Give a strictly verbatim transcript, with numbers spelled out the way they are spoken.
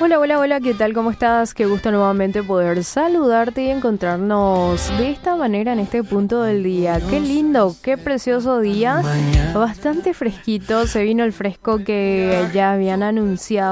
Hola, hola, hola, ¿qué tal? ¿Cómo estás? Qué gusto nuevamente poder saludarte y encontrarnos de esta manera en este punto del día. Qué lindo, qué precioso día. Bastante fresquito, se vino el fresco que ya habían anunciado